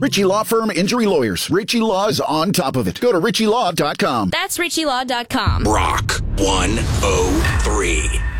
Ritchie Law Firm Injury Lawyers. Ritchie Law is on top of it. Go to ritchielaw.com. That's ritchielaw.com. Rock 103.